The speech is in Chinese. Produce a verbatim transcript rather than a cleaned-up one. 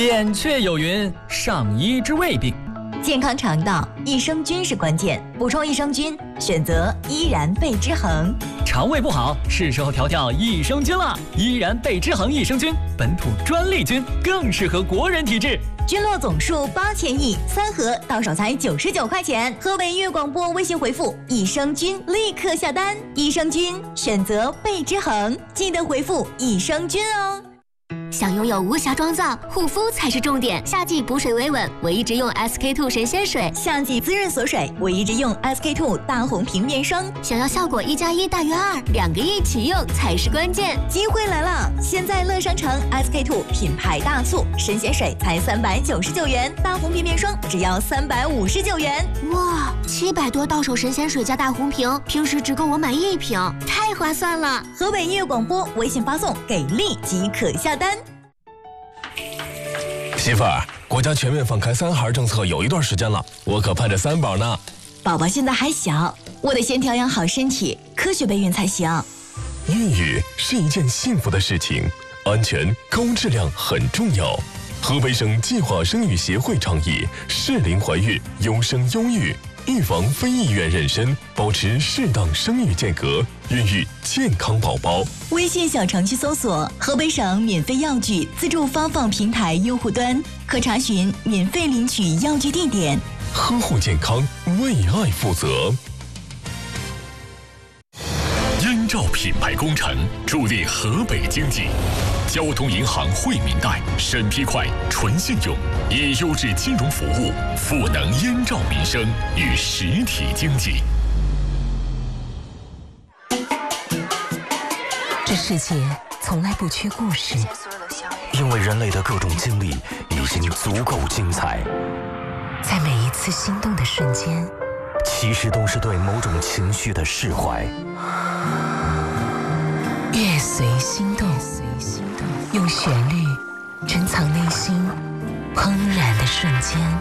扁鹊有云：上医之未病。 健康肠道，益生菌是关键。补充益生菌，选择依然贝之恒。 肠胃不好，是时候调调益生菌了。依然贝之恒益生菌，本土专利菌，更适合国人体质。 菌落总数八千亿，三盒到手才九十九块钱。河北粤广播微信回复益生菌，立刻下单。益生菌选择贝之恒，记得回复益生菌哦。 想拥有无瑕妆造，护肤才是重点。夏季补水维稳，我一直用 S K two 神仙水； 夏季滋润锁水，我一直用 S K two 大红瓶面霜。 想要效果一加一大于二，两个一起用才是关键。 机会来了！现在乐商城 S K two 品牌大促，神仙水才三百九十九元，大红瓶面霜只要三百五十九元。 哇，七百多到手神仙水加大红瓶，平时只够我买一瓶，太划算了！ 河北音乐广播微信发送给力即可下单。 媳妇儿，国家全面放开三孩政策有一段时间了，我可盼着三宝呢。 宝宝现在还小，我得先调养好身体，科学备孕才行。 孕育是一件幸福的事情，安全高质量很重要。河北省计划生育协会倡议适龄怀孕，优生优育，预防非意愿妊娠，保持适当生育间隔，孕育健康宝宝。 微信小程序搜索河北省免费药具自助发放平台用户端，可查询免费领取药具地点。 呵护健康，为爱负责。 燕赵品牌工程助力河北经济。交通银行惠民贷审批快、纯信用，以优质金融服务赋能燕赵民生与实体经济。 这世界从来不缺故事， 因为人类的各种经历已经足够精彩。 在每一次心动的瞬间， 其实都是对某种情绪的释怀。 乐随心动，用旋律珍藏内心怦然的瞬间。